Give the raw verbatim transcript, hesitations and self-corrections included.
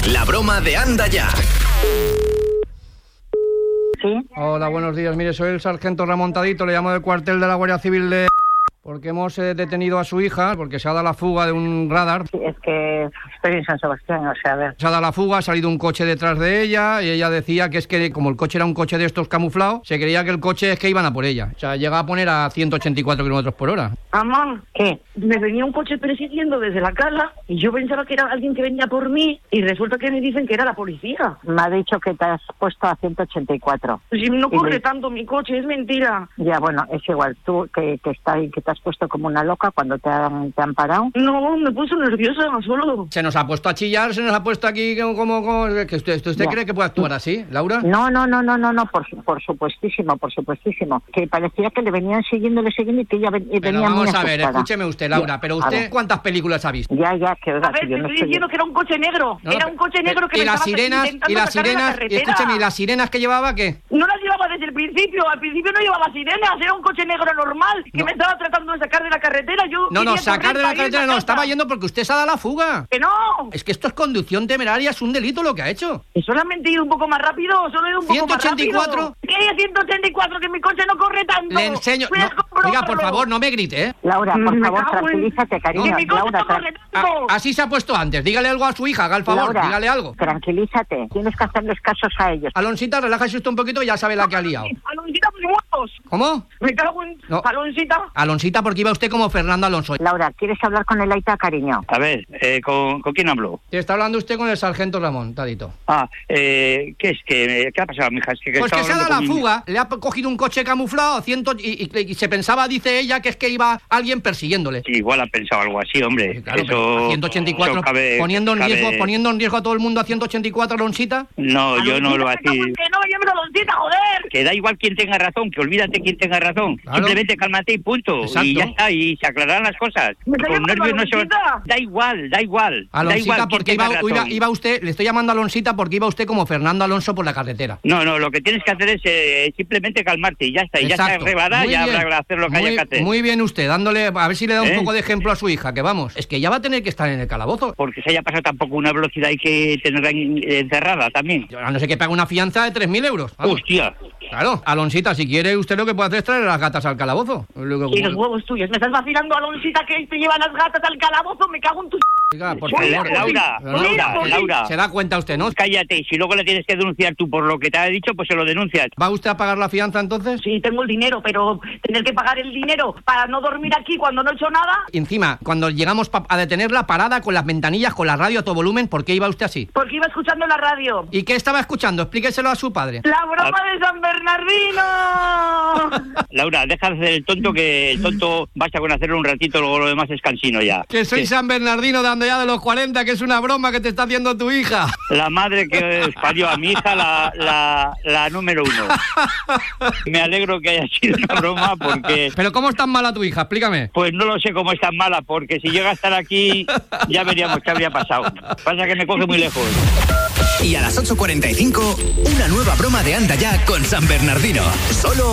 La broma de Anda Ya. Sí. Hola, buenos días. Mire, soy el sargento Ramón Tadito, le llamo del cuartel de la Guardia Civil de... Porque hemos eh, detenido a su hija, porque se ha dado la fuga de un radar. Sí, es que estoy en San Sebastián, o sea, a ver. Se ha dado la fuga, ha salido un coche detrás de ella, y ella decía que es que, como el coche era un coche de estos camuflados, se creía que el coche es que iban a por ella. O sea, llega a poner a ciento ochenta y cuatro kilómetros por hora. Mamá, ¿Qué? me venía un coche persiguiendo desde la cala y yo pensaba que era alguien que venía por mí y resulta que me dicen que era la policía. Me ha dicho que te has puesto a ciento ochenta y cuatro. Pues si no Y corre me- tanto mi coche, es mentira. Ya, bueno, es igual. Tú que, que, está, que te has puesto como una loca cuando te han, te han parado. No, me puso nerviosa solo. Se nos ha puesto a chillar, se nos ha puesto aquí como... como, como- que ¿Usted, usted Ya. cree que puede actuar así, Laura? No, no, no, no, no, no, por, su- por supuestísimo, por supuestísimo. Que parecía que le venían siguiendo, le siguiendo y que ella ven- y Pero venía muy vamos a ver, asustada. escúcheme usted, Laura, Ya, pero a usted, ver. ¿cuántas películas ha visto? Ya, ya, que oiga, A ver, que te yo no estoy estoy... diciendo que era un coche negro. No, era no, un coche negro que y me las estaba sirenas intentando y las sacar de la sirenas y carretera. escúcheme, ¿y las sirenas que llevaba qué? No las llevaba desde el principio. Al principio no llevaba sirenas. Era un coche negro normal que No. me estaba tratando de sacar de la carretera. Yo No, no, quería sacar correr de la para irme carretera a no, casa. estaba yendo porque usted se ha dado la fuga. ¡Que no! Es que esto es conducción temeraria, es un delito lo que ha hecho. ¿Y solamente he ido un poco más rápido? ¿Solo he ido un poco ciento ochenta y cuatro. más rápido? ¿Qué hay ciento ochenta y cuatro? Que mi coche no corre tanto. Le enseño... Voy a no, comprobarlo. oiga, por favor, no me grite, ¿eh? Laura, por Me favor, cago en- tranquilízate, cariño. Que mi coche Laura, no tra- corre A- tanto. así se ha puesto antes. Dígale algo a su hija, haga el favor, Laura, dígale algo. tranquilízate. Tienes que hacerles casos a ellos. Alonsita, relájese usted un poquito y ya sabe la que ha liado. Aloncita, mis muertos. ¿Cómo? Me cago en... No. Aloncita. Alonsita, porque iba usted como Fernando Alonso. Laura, ¿quieres hablar con el Aita, cariño? A ver, eh, ¿con, ¿con quién hablo? Está hablando usted con el sargento Ramón, Tadito. Ah, eh, ¿qué es? ¿Qué, ¿Qué ha pasado, mija? Es que, que Pues estaba que se ha dado hablando la con mi- fuga, le ha cogido un coche camuflado ciento, y, y- y se pensaba, dice ella, que es que iba alguien persiguiéndole. Sí, igual ha pensado algo así, hombre. Sí, claro, eso, pero a ciento ochenta y cuatro, eso cabe- poniendo, en cabe- riesgo, poniendo en riesgo a todo el mundo a ciento ochenta y cuatro, Alonsita. No, yo no lo voy a Aloncita, me cago decir. en Que no, llévame Aloncita, joder. Que da igual quien tenga razón, que olvídate quien tenga razón. Claro. Simplemente cálmate y punto. Exacto. Y ya está, y se aclararán las cosas. ¿Me está Con llamando nervios no se... Aloncita? Da igual, da igual. da Alonsita, igual quien porque tenga iba, razón. iba, iba usted, le estoy llamando a Alonsita porque iba usted como Fernando Alonso por la carretera. No, no, lo que tienes que hacer es eh, simplemente calmarte y ya está. Y ya Exacto. está arreglada, Muy ya bien. habrá que hacer lo que muy, haya que hacer. Muy bien usted, dándole, a ver si le da un ¿Eh? poco de ejemplo a su hija, que vamos, es que ella va a tener que estar en el calabozo. Porque se haya pasado tampoco una velocidad, hay que tenerla en- encerrada también. A no ser que pague una fianza de tres mil euros. Vamos. Hostia. Claro, Alonsita, si quiere usted lo que puede hacer es traer a las gatas al calabozo. Luego- Y los huevos tuyos. Me estás vacilando, Aloncita, que te llevan las gatas al calabozo. Me cago en tu... Oiga, por La- favor. Laura, Pero Laura, Laura, Laura. Se da cuenta usted, ¿no? Cállate, y si luego le tienes que denunciar tú por lo que te ha dicho, pues se lo denuncias. ¿Va usted a pagar la fianza entonces? Sí, tengo el dinero, pero tener que pagar el dinero para no dormir aquí cuando no he hecho nada... Y encima, cuando llegamos pa- a detenerla parada con las ventanillas, con la radio a todo volumen, ¿por qué iba usted así? Porque iba escuchando la radio. ¿Y qué estaba escuchando? Explíqueselo a su padre. ¡La broma de San Bernardino! Laura, deja de hacer el tonto, que el tonto basta con hacerlo un ratito, luego lo demás es cansino ya. Que soy Que San Bernardino dando ya de los cuarenta, que es una broma que te está haciendo tu hija. La madre que os parió a mi hija, la, la, la número uno. Me alegro que haya sido una broma porque... Pero ¿cómo es tan mala tu hija? Explícame. Pues no lo sé cómo es tan mala, porque si llega a estar aquí ya veríamos qué habría pasado. Pasa que me coge muy lejos. Y a las ocho cuarenta y cinco, una nueva broma de Anda Ya con San Bernardino. Solo